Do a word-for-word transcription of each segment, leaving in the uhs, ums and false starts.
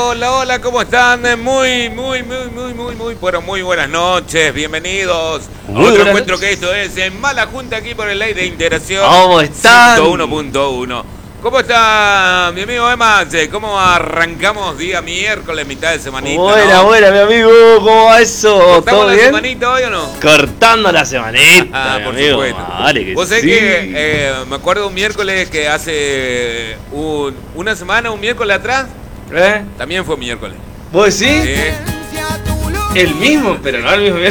hola, hola, ¿cómo están? Muy, muy, muy, muy, muy, muy, pero muy buenas noches, bienvenidos a Muy otro encuentro noches. que esto es en Mala Junta aquí por el aire de Integración ¿Cómo están? ciento uno punto uno. ¿Cómo está mi amigo Emma? ¿Cómo arrancamos día miércoles, mitad de semanita? Buena, ¿no? buena, mi amigo, ¿cómo va eso? ¿Cortamos ¿Todo la bien? semanita hoy o no? Cortando la semanita, Ah, mi por amigo. supuesto. Vale que Vos sabés sí. que eh, me acuerdo un miércoles que hace un- una semana, un miércoles atrás, ¿Eh? también fue miércoles. ¿Vos sí? Eh, El mismo, pero no el mismo.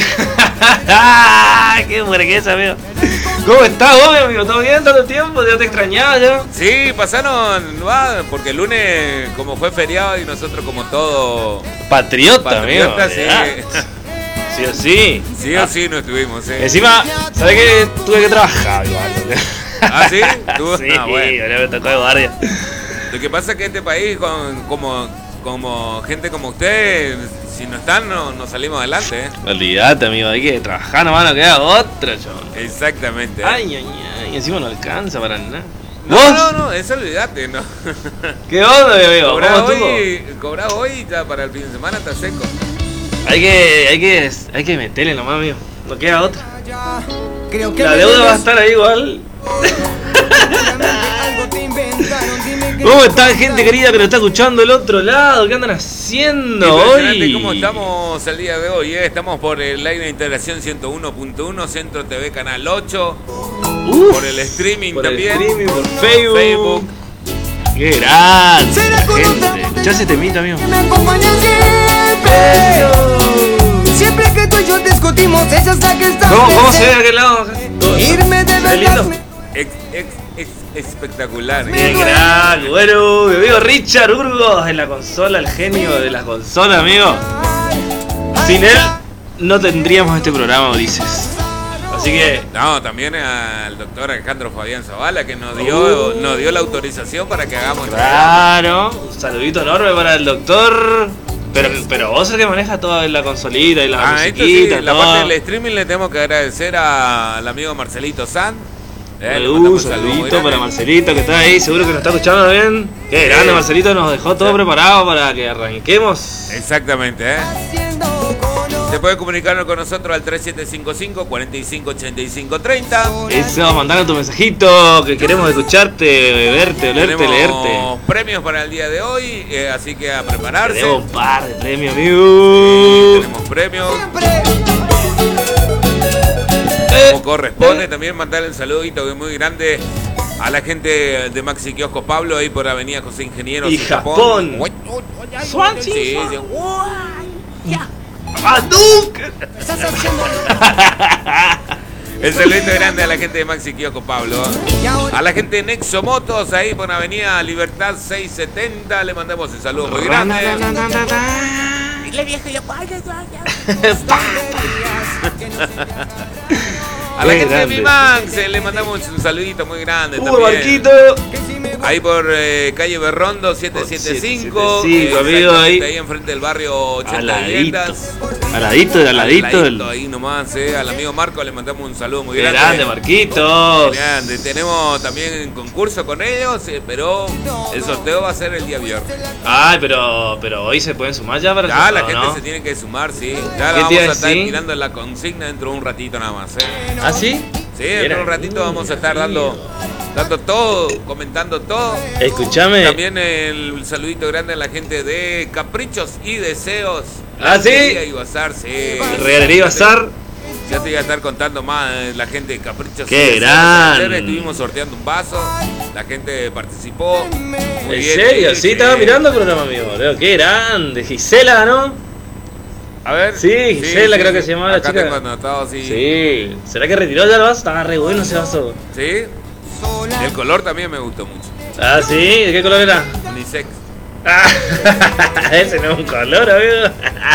¡Qué burguesa, amigo! ¿Cómo estás vos, mi amigo? ¿Todo bien? ¿Tanto tiempo? ¿Ya te extrañaba ya? Sí, pasaron, va, porque el lunes como fue feriado y nosotros como todo Patriota, patriotas, amigo. sí, ¿verdad? Sí o sí. sí o sí no estuvimos. Sí. Encima, ¿sabés qué? Tuve que trabajar igual. ¿Ah, sí? ¿Tú? Sí, Ah, bueno. ahora me tocó de guardia. Lo que pasa es que este país, con, como, como gente como usted, si no están, no, no salimos adelante. ¿eh? Olvídate, amigo, hay que trabajar nomás, no queda otra, chaval. Exactamente. ¿eh? Ay, ay, ay, encima no alcanza para nada. No, ¿Vos? no, no, eso olvídate, ¿no? ¿Qué onda, mi amigo? Cobrá ¿Cómo estuvo? hoy, cobrá hoy y ya para el fin de semana está seco. Hay que, hay que, hay que meterle nomás, amigo. No queda otra. Creo que La me deuda va a debes. estar ahí igual. Algo te inventaron, dime que ¿Cómo no está, pasa. gente querida que nos está escuchando del otro lado? ¿Qué andan haciendo Impresionante hoy? cómo estamos el día de hoy, ¿eh? Estamos por el aire de Integración ciento uno punto uno, Centro T V Canal ocho, Uf, por el streaming por también, el streaming, por Facebook. Facebook. Qué grande, Será con gente. otra- ¿Escuchás ese temito, amigo? Que me acompaña siempre. Siempre que tú y yo discutimos, ella es la que está ¿Cómo, cómo se ve de presente. aquel lado? Irme de ¿Se ve verdad. lindo? me- Ex, ex, ex- espectacular. Qué ¿eh? crack, bueno, mi amigo Richard Urgos en la consola, el genio de las consolas, amigo. Sin él no tendríamos este programa, Ulises. Así que, No, también al doctor Alejandro Fabián Zavala que nos dio, Uh. nos dio la autorización para que hagamos el claro, un saludito enorme para el doctor. Pero, pero vos sos el que maneja toda la consolita y la Ah, esto sí, musiquita, la todo. parte del streaming le tenemos que agradecer a- al amigo Marcelito San. Eh, le Uh, mandamos un saludo muy saludito grande. para Marcelito que está ahí, seguro que nos está escuchando bien. Qué Sí. grande, Marcelito nos dejó todo preparado para que arranquemos. Exactamente, ¿eh? Haciendo color. Se puede comunicar con nosotros al tres siete cinco cinco, cuatro cinco ocho cinco tres cero. Eso, mandanos tu mensajito, que queremos escucharte, verte, olerte, Tenemos leerte. premios para el día de hoy, eh, así que a prepararse. Tenemos un par de premios, Sí, amigo. tenemos premios. Siempre. Eh, Como corresponde, también mandarle un saludito muy grande a la gente de Maxi Kiosco Pablo ahí por Avenida José Ingenieros Y Japón. Sí, sí. ¡Hadouken! Estás haciendo. El saludito grande a la gente de Maxi Kiosco Pablo. Y ahora. A la gente de Nexo Motos ahí por Avenida Libertad seiscientos setenta le mandamos un saludo muy grande. A la Qué gente grande. de Mimax eh, le mandamos un saludito muy grande ¡Uh, también. Marquito! Que si me Ahí por eh, calle Berrondo setecientos setenta y cinco, setecientos setenta y cinco, amigo, exactamente, ahí. ahí enfrente del barrio ochenta Aladito. viviendas. Aladito, de aladito. del- Ahí nomás, eh. Al amigo Marco le mandamos un saludo muy Qué grande. grande, Marquitos. Grande. Tenemos también concurso con ellos, eh, pero el sorteo va a ser el día viernes. Ay, pero, pero hoy se pueden sumar ya para el Ya la sorteo, gente ¿no? se tiene que sumar, sí. Ya ¿Qué la te vamos iba a a estar decir? tirando en la consigna dentro de un ratito nada más, eh. ¿Ah, sí? Sí, dentro de un ratito vamos a estar dando, dando todo, comentando todo. Escuchame. También el saludito grande a la gente de Caprichos y Deseos. ¿Ah, sí? Regalería y Bazar, sí. Regalería y Bazar. Ya te voy a estar contando más de la gente de Caprichos ¡Qué y Deseos. grande! Ayer estuvimos sorteando un vaso, la gente participó. Muy ¿En bien, serio? Sí, estaba mirando el programa, amigo. boludo. Qué grande. Gisela ganó. A ver. Sí, Gisela creo que se llamaba la Acá chica. tengo anotado, sí. Sí. ¿Será que retiró ya el vaso? Estaba re bueno ese vaso. ¿Sí? El color también me gustó mucho. Ah, sí. ¿De qué color era? Unisex. Ah, ese no es un color, amigo.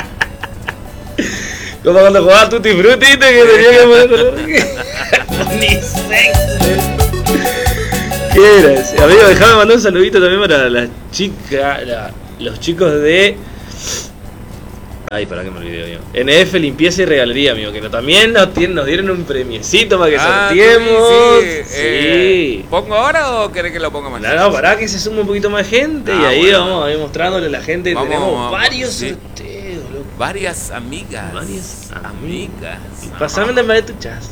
Como cuando jugaba Tutti Frutti, ¿viste? Que tenía que poner color. Ni sexo. ¿Qué era ese? Amigo, déjame mandar un saludito también para las chicas, la- los chicos de Ay, para que me olvidé yo. N F Limpieza y Regalería, amigo, que no, también nos, tienen, nos dieron un premiecito para que Ah, sorteemos. sí, sí. Sí. Eh, ¿Pongo ahora o querés que lo ponga más? No, no, pará que se sume un poquito más gente Ah, y ahí bueno. vamos a ir mostrándole a la gente. Vamos, Tenemos vamos, varios sí. sorteos, loco. Varias amigas. Varias amigas. Pasame de maretuchas.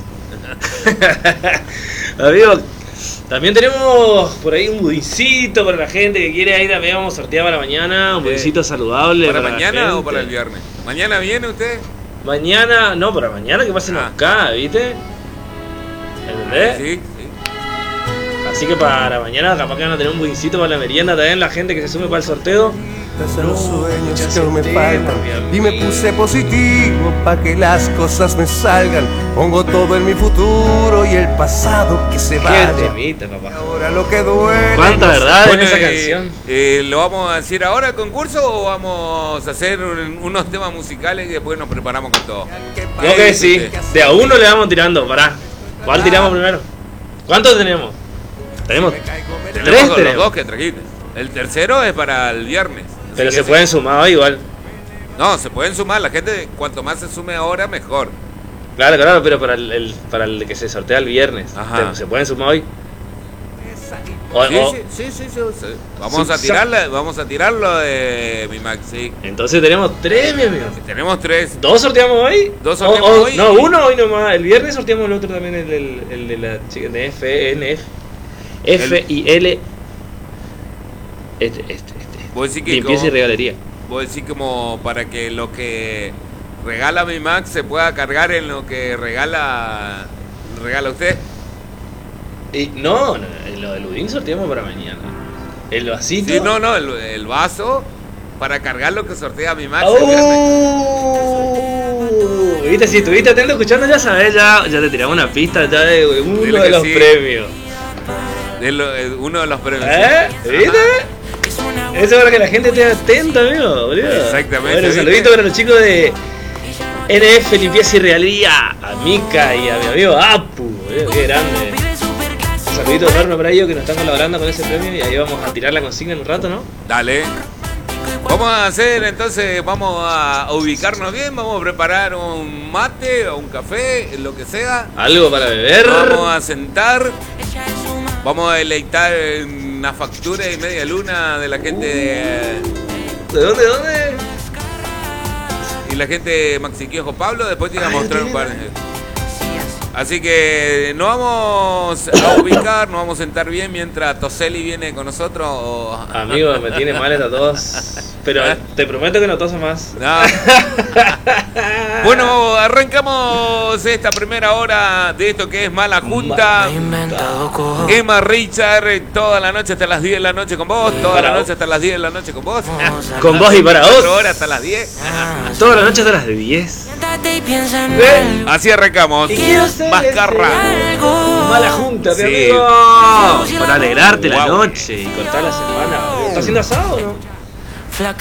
Amigo, también tenemos por ahí un budincito para la gente que quiere ahí también. Vamos a sortear para mañana. Un Eh, budincito saludable. ¿Para, la mañana o gente. para el viernes? ¿Mañana viene usted? Mañana, no, para mañana que pasen Ah. acá, ¿viste? ¿Entendés? Sí, sí. Así que para mañana capaz que van a tener un budincito para la merienda también la gente que se sume para el sorteo. A los sueños ya que se aún me tema, faltan mi y me amigo. puse positivo pa' que las cosas me salgan. Pongo todo en mi futuro y el pasado que se Qué vaya. temita, papá. Ahora lo que duele. ¿Cuánta verdad Bueno, en esa eh, canción? eh, ¿lo vamos a decir ahora el concurso o vamos a hacer un- unos temas musicales y después nos preparamos con todo? Creo que sí. De a uno le vamos tirando, pará. ¿Cuál tiramos primero? ¿Cuántos tenemos? Tenemos. Tenemos Tres los tenemos. dos que trajiste. El tercero es para el viernes. Así Pero que se sí. pueden sumar igual. No, se pueden sumar. La gente, cuanto más se sume ahora, mejor. Claro, claro, pero para el, el- para el que se sortea el viernes. Ajá. ¿Se, se pueden sumar hoy? O- Sí, o- sí, sí, sí, sí, sí. Vamos Sí, a sí. tirarla, vamos a tirarlo de mi Max, sí. Entonces tenemos tres, mi amigo. Tenemos tres. ¿Dos sorteamos hoy? Dos sorteamos O- o- hoy. No, uno hoy nomás. El viernes sorteamos el otro también, el, el, el de la chica de F, N F. F y L. Este, este, este. Vos decís que Limpieza y como, regalería. vos decís como para que lo que regala mi Max se pueda cargar en lo que regala regala usted. Y, no, no, lo del Udín sorteamos para mañana. El vasito. Sí, no, no, el, el vaso para cargar lo que sortea mi Max. el viernes. ¡Oh! Viste, si estuviste atento escuchando, ya sabes, ya, ya te tiramos una pista ya de uno Dile de que los sí. premios. Es lo- es uno de los premios. ¿Eh? ¿Viste? Eso para que la gente esté atenta, amigo, boludo. Exactamente, Bueno, un ¿viste? saludito para los chicos de N F Limpieza y Regalería, a Mika y a mi amigo Apu, boludo, qué grande. Un saludito enorme para ellos que nos están colaborando con ese premio y ahí vamos a tirar la consigna en un rato, ¿no? Dale. Vamos a hacer entonces, vamos a ubicarnos bien, vamos a preparar un mate o un café, lo que sea. Algo para beber. Vamos a sentar, vamos a deleitar una factura y media luna de la gente de, ¿De dónde, de dónde? y la gente de Maxi Quiojo Pablo, después te voy a Ay, mostrar un tiene- par de... Así que nos vamos a ubicar, nos vamos a sentar bien mientras Toseli viene con nosotros. o- Amigo, me tiene mal a todos. Pero te prometo que no toso más. No. Bueno, arrancamos esta primera hora de esto que es Mala Junta. Emma Richard, toda la noche hasta las diez de la noche con vos, toda Para la vos. noche hasta las diez de la noche con vos. Con vos y para Cuatro vos. horas hasta las diez. Toda la noche hasta las diez. Ven. Así arrancamos. Y quiero ser Mascarra. Mala junta, mi Sí. amigo. Para alegrarte la Guau. noche y cortar la semana. ¿Está haciendo asado o no? Flaca.